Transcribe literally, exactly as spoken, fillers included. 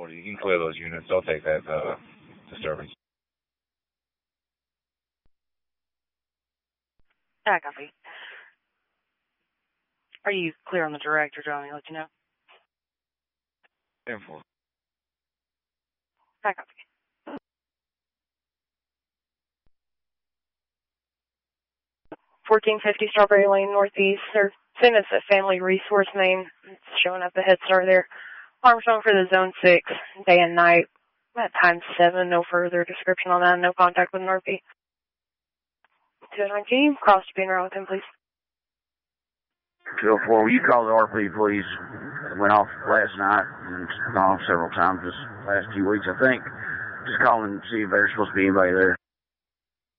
forty. You can clear those units. They'll take that uh, disturbance. I copy. Are you clear on the direct, or do you want me to let you know? Info. I copy. fourteen fifty Strawberry Lane Northeast. They're saying it's a family resource name. It's showing up the Head Start there. Armstrong for the Zone six, day and night. At time seven, no further description on that. No contact with N R P. two nineteen, cross to being around with him, please. two oh four, will you call the R P, please? It went off last night and it's gone off several times this last few weeks, I think. Just calling and see if there's supposed to be anybody there.